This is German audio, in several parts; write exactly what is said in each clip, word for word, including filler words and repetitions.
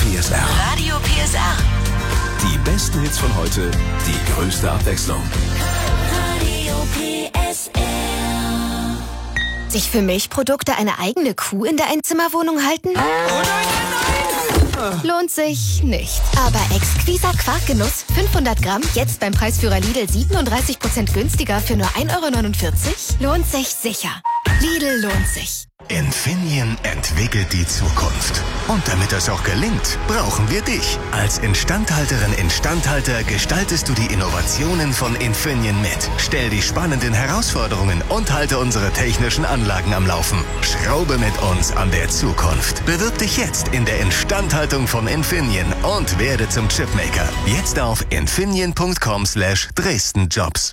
P S R. Radio P S R. Die besten Hits von heute, die größte Abwechslung. Radio P S R. Sich für Milchprodukte eine eigene Kuh in der Einzimmerwohnung halten? Oh nein, nein, nein! Lohnt sich nicht. Aber exquiser Quarkgenuss, fünfhundert Gramm, jetzt beim Preisführer Lidl siebenunddreißig Prozent günstiger für nur ein Euro neunundvierzig? Lohnt sich sicher. Lidl lohnt sich. Infineon entwickelt die Zukunft. Und damit das auch gelingt, brauchen wir dich. Als Instandhalterin, Instandhalter gestaltest du die Innovationen von Infineon mit. Stell die spannenden Herausforderungen und halte unsere technischen Anlagen am Laufen. Schraube mit uns an der Zukunft. Bewirb dich jetzt in der Instandhaltung von Infineon und werde zum Chipmaker. Jetzt auf infineon punkt com slash Dresden Jobs.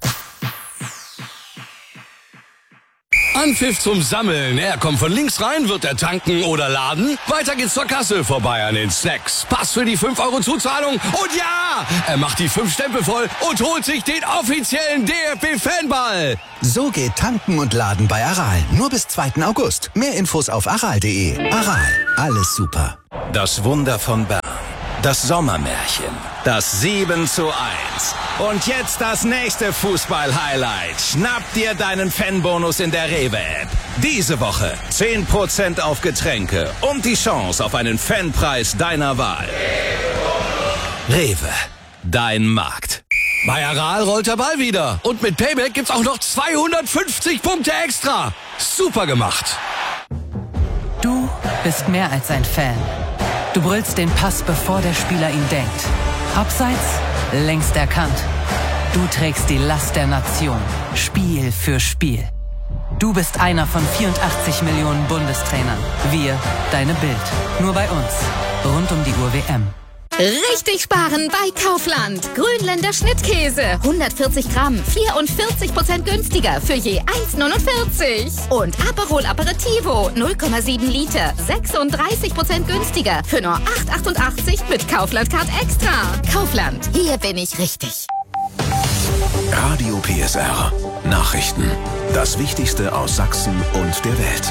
Anpfiff zum Sammeln. Er kommt von links rein, wird er tanken oder laden. Weiter geht's zur Kasse, vorbei an den Snacks. Pass für die fünf Euro Zuzahlung. Und ja, er macht die fünf Stempel voll und holt sich den offiziellen D F B-Fanball. So geht Tanken und Laden bei Aral. Nur bis zweiten August. Mehr Infos auf aral punkt de. Aral, alles super. Das Wunder von Bern. Das Sommermärchen. Das sieben zu eins. Und jetzt das nächste Fußball-Highlight. Schnapp dir deinen Fanbonus in der Rewe-App. Diese Woche zehn Prozent auf Getränke und die Chance auf einen Fanpreis deiner Wahl. Rewe, dein Markt. Bei Aral rollt der Ball wieder. Und mit Payback gibt's auch noch zweihundertfünfzig Punkte extra. Super gemacht. Du bist mehr als ein Fan. Du brüllst den Pass, bevor der Spieler ihn denkt. Abseits, längst erkannt. Du trägst die Last der Nation, Spiel für Spiel. Du bist einer von vierundachtzig Millionen Bundestrainern. Wir, deine Bild. Nur bei uns. Rund um die Uhr W M. Richtig sparen bei Kaufland. Grünländer Schnittkäse. hundertvierzig Gramm. vierundvierzig Prozent günstiger für je eins neunundvierzig. Und Aperol Aperitivo. null Komma sieben Liter. sechsunddreißig Prozent günstiger für nur acht achtundachtzig mit Kaufland Card Extra. Kaufland. Hier bin ich richtig. Radio P S R. Nachrichten. Das Wichtigste aus Sachsen und der Welt.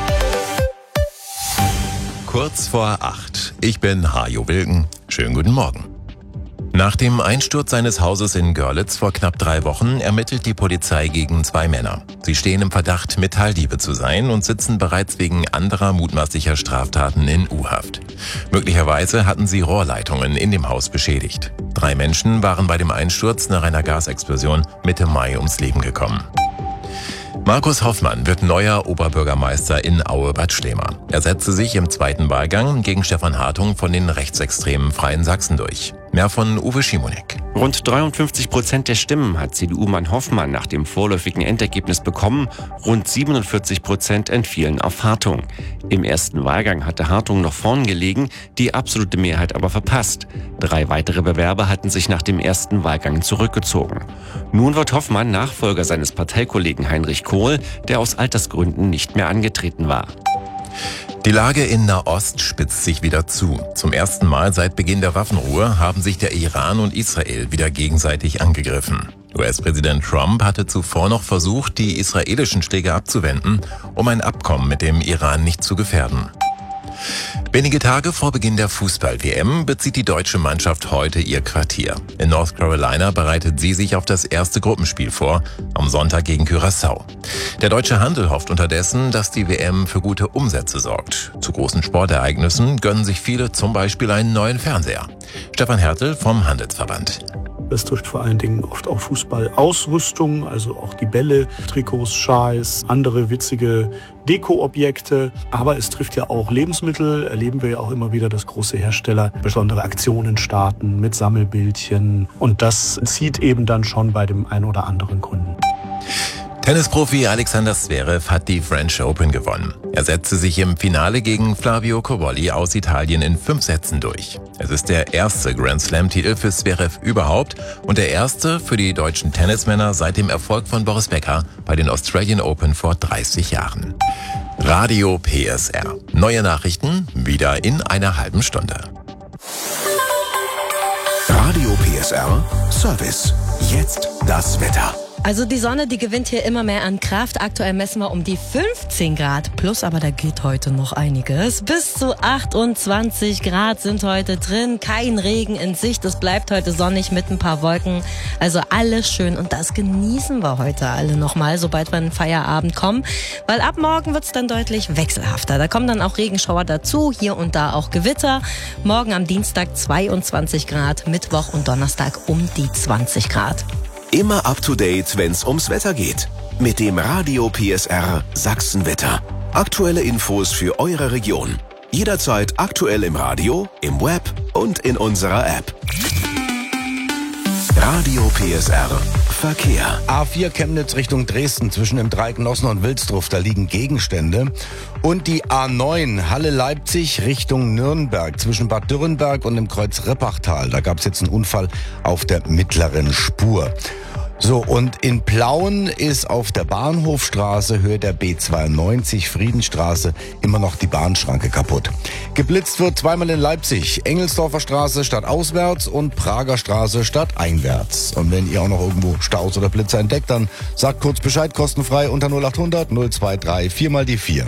Kurz vor acht. Ich bin Hajo Wilken. Schönen guten Morgen. Nach dem Einsturz seines Hauses in Görlitz vor knapp drei Wochen ermittelt die Polizei gegen zwei Männer. Sie stehen im Verdacht, Metalldiebe zu sein und sitzen bereits wegen anderer mutmaßlicher Straftaten in U-Haft. Möglicherweise hatten sie Rohrleitungen in dem Haus beschädigt. Drei Menschen waren bei dem Einsturz nach einer Gasexplosion Mitte Mai ums Leben gekommen. Markus Hoffmann wird neuer Oberbürgermeister in Aue-Bad Schlema. Er setzte sich im zweiten Wahlgang gegen Stefan Hartung von den rechtsextremen Freien Sachsen durch. Mehr von Uwe Schimonek. Rund dreiundfünfzig Prozent der Stimmen hat C D U-Mann Hoffmann nach dem vorläufigen Endergebnis bekommen. Rund siebenundvierzig Prozent entfielen auf Hartung. Im ersten Wahlgang hatte Hartung noch vorn gelegen, die absolute Mehrheit aber verpasst. Drei weitere Bewerber hatten sich nach dem ersten Wahlgang zurückgezogen. Nun wird Hoffmann Nachfolger seines Parteikollegen Heinrich Kohl, der aus Altersgründen nicht mehr angetreten war. Die Lage in Nahost spitzt sich wieder zu. Zum ersten Mal seit Beginn der Waffenruhe haben sich der Iran und Israel wieder gegenseitig angegriffen. U S-Präsident Trump hatte zuvor noch versucht, die israelischen Schläge abzuwenden, um ein Abkommen mit dem Iran nicht zu gefährden. Wenige Tage vor Beginn der Fußball-W M bezieht die deutsche Mannschaft heute ihr Quartier. In North Carolina bereitet sie sich auf das erste Gruppenspiel vor, am Sonntag gegen Curaçao. Der deutsche Handel hofft unterdessen, dass die W M für gute Umsätze sorgt. Zu großen Sportereignissen gönnen sich viele zum Beispiel einen neuen Fernseher. Stefan Hertel vom Handelsverband. Das trifft vor allen Dingen oft auf Fußballausrüstung, also auch die Bälle, Trikots, Schals, andere witzige Dekoobjekte. Aber es trifft ja auch Lebensmittel. Erleben wir ja auch immer wieder, dass große Hersteller besondere Aktionen starten mit Sammelbildchen. Und das zieht eben dann schon bei dem einen oder anderen Kunden. Tennisprofi Alexander Zverev hat die French Open gewonnen. Er setzte sich im Finale gegen Flavio Cobolli aus Italien in fünf Sätzen durch. Es ist der erste Grand Slam-Titel für Zverev überhaupt und der erste für die deutschen Tennismänner seit dem Erfolg von Boris Becker bei den Australian Open vor dreißig Jahren. Radio P S R. Neue Nachrichten wieder in einer halben Stunde. Radio P S R Service. Jetzt das Wetter. Also die Sonne, die gewinnt hier immer mehr an Kraft. Aktuell messen wir um die fünfzehn Grad plus, aber da geht heute noch einiges. Bis zu achtundzwanzig Grad sind heute drin. Kein Regen in Sicht. Es bleibt heute sonnig mit ein paar Wolken. Also alles schön und das genießen wir heute alle nochmal, sobald wir in den Feierabend kommen. Weil ab morgen wird's dann deutlich wechselhafter. Da kommen dann auch Regenschauer dazu, hier und da auch Gewitter. Morgen am Dienstag zweiundzwanzig Grad, Mittwoch und Donnerstag um die zwanzig Grad. Immer up to date, wenn's ums Wetter geht. Mit dem Radio P S R Sachsenwetter. Aktuelle Infos für eure Region. Jederzeit aktuell im Radio, im Web und in unserer App. Radio P S R Verkehr. A vier Chemnitz Richtung Dresden zwischen dem Dreigenossen und Wilsdruff, da liegen Gegenstände. Und die A neun Halle-Leipzig Richtung Nürnberg zwischen Bad Dürrenberg und dem Kreuz Rippachtal. Da gab es jetzt einen Unfall auf der mittleren Spur. So, und in Plauen ist auf der Bahnhofstraße Höhe der B zweiundneunzig Friedenstraße immer noch die Bahnschranke kaputt. Geblitzt wird zweimal in Leipzig, Engelsdorfer Straße statt auswärts und Prager Straße statt einwärts. Und wenn ihr auch noch irgendwo Staus oder Blitzer entdeckt, dann sagt kurz Bescheid, kostenfrei unter null acht hundert null zwei drei vier mal die vier.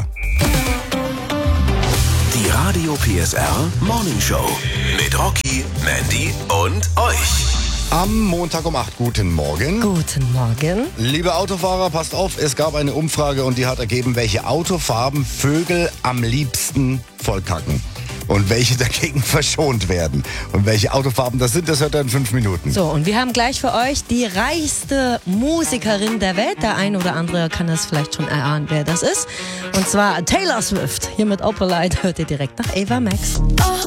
Die Radio P S R Morning Show mit Rocky, Mandy und euch. Am Montag um acht. Guten Morgen. Guten Morgen. Liebe Autofahrer, passt auf, es gab eine Umfrage und die hat ergeben, welche Autofarben Vögel am liebsten vollkacken. Und welche dagegen verschont werden. Und welche Autofarben das sind, das hört er in fünf Minuten. So, und wir haben gleich für euch die reichste Musikerin der Welt. Der ein oder andere kann das vielleicht schon erahnen, wer das ist. Und zwar Taylor Swift. Hier mit Opalite hört ihr direkt nach Ava Max. Oh.